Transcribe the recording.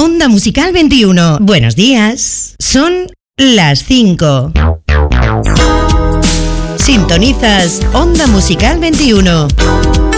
Onda Musical 21. Buenos días. Son las 5. Sintonizas Onda Musical 21.